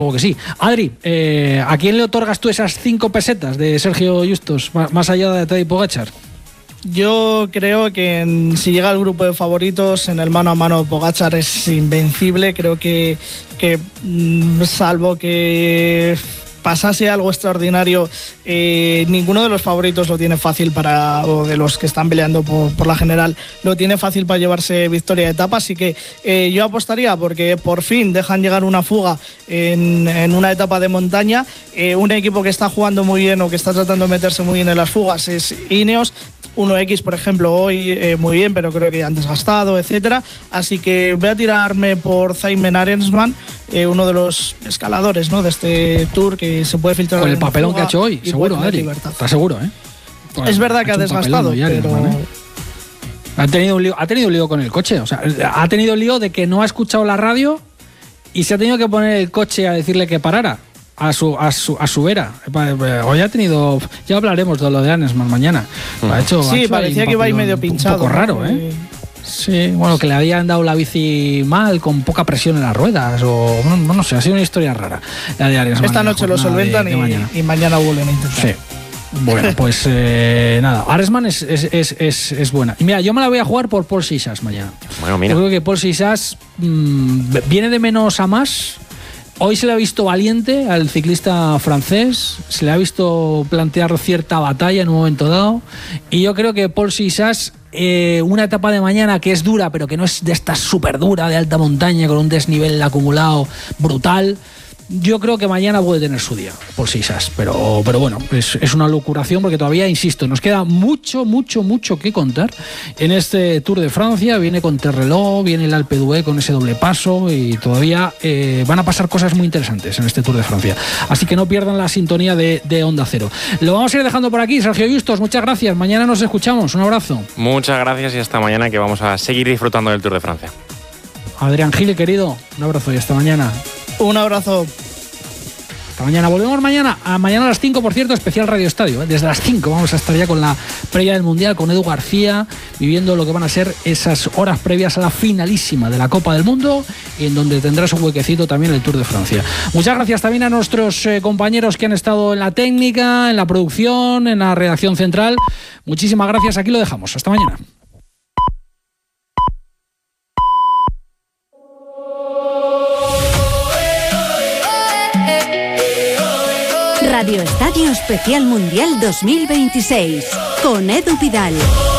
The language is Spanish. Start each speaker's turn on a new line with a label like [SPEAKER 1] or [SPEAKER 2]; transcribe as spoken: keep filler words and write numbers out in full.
[SPEAKER 1] que sí. Adri, eh, ¿a quién le otorgas tú esas cinco pesetas de Sergio Justos, más allá de Tadej Pogačar?
[SPEAKER 2] Yo creo que en, si llega al grupo de favoritos, en el mano a mano Pogačar es invencible. Creo que, que salvo que pasase algo extraordinario, eh, ninguno de los favoritos lo tiene fácil para, o de los que están peleando por, por la general, lo tiene fácil para llevarse victoria de etapa. Así que eh, yo apostaría porque por fin dejan llegar una fuga en, en una etapa de montaña. Eh, un equipo que está jugando muy bien o que está tratando de meterse muy bien en las fugas es Ineos. uno equis, por ejemplo, hoy eh, muy bien, pero creo que ya han desgastado, etcétera. Así que voy a tirarme por Simon Arensman, eh, uno de los escaladores, ¿no?, de este Tour, que se puede filtrar.
[SPEAKER 1] Con el papelón que ha hecho hoy, seguro, Adri. Está seguro, ¿eh?
[SPEAKER 2] Bueno, es verdad que ha desgastado, pero... Arensman, ¿eh?
[SPEAKER 1] Ha tenido un lío, ha tenido un lío con el coche, o sea, ha tenido un lío de que no ha escuchado la radio y se ha tenido que poner el coche a decirle que parara. A su, a su a su vera. Hoy ha tenido. Ya hablaremos de lo de Arensman mañana.
[SPEAKER 2] Ha hecho, sí, ha hecho parecía que iba ahí medio pinchado.
[SPEAKER 1] Un poco raro, ¿eh? Sí, bueno, que le habían dado la bici mal, con poca presión en las ruedas, o no, no sé, ha sido una historia rara la de Arensman.
[SPEAKER 2] Esta noche lo solventan de, de y, mañana. y mañana vuelven a intentar.
[SPEAKER 1] Sí. Bueno, pues eh, nada, Arensman es, es, es, es, es buena. Y mira, yo me la voy a jugar por Paul Sixas mañana.
[SPEAKER 3] Bueno, mira.
[SPEAKER 1] Yo creo que Paul Sixas mmm, viene de menos a más. Hoy se le ha visto valiente al ciclista francés, se le ha visto plantear cierta batalla en un momento dado, y yo creo que Paul Sixas, eh, una etapa de mañana que es dura, pero que no es de esta súper dura de alta montaña con un desnivel acumulado brutal, yo creo que mañana puede tener su día, Paul Sixas, pero, pero bueno, es, es una locuración porque todavía, insisto, nos queda mucho, mucho, mucho que contar en este Tour de Francia. Viene con Terreló, viene el Alpe d'Huez con ese doble paso y todavía eh, van a pasar cosas muy interesantes en este Tour de Francia. Así que no pierdan la sintonía de, de Onda Cero. Lo vamos a ir dejando por aquí. Sergio Justos, muchas gracias. Mañana nos escuchamos. Un abrazo.
[SPEAKER 3] Muchas gracias y hasta mañana, que vamos a seguir disfrutando del Tour de Francia.
[SPEAKER 1] Adrián Gil, querido, un abrazo y hasta mañana.
[SPEAKER 2] Un abrazo.
[SPEAKER 1] Hasta mañana. Volvemos mañana. A mañana a las cinco, por cierto, especial Radio Estadio. ¿eh? Desde las cinco vamos a estar ya con la previa del Mundial, con Edu García, viviendo lo que van a ser esas horas previas a la finalísima de la Copa del Mundo, y en donde tendrás un huequecito también el Tour de Francia. Muchas gracias también a nuestros eh, compañeros que han estado en la técnica, en la producción, en la redacción central. Muchísimas gracias. Aquí lo dejamos. Hasta mañana.
[SPEAKER 4] Radio Estadio Especial Mundial dos mil veintiséis con Edu Pidal.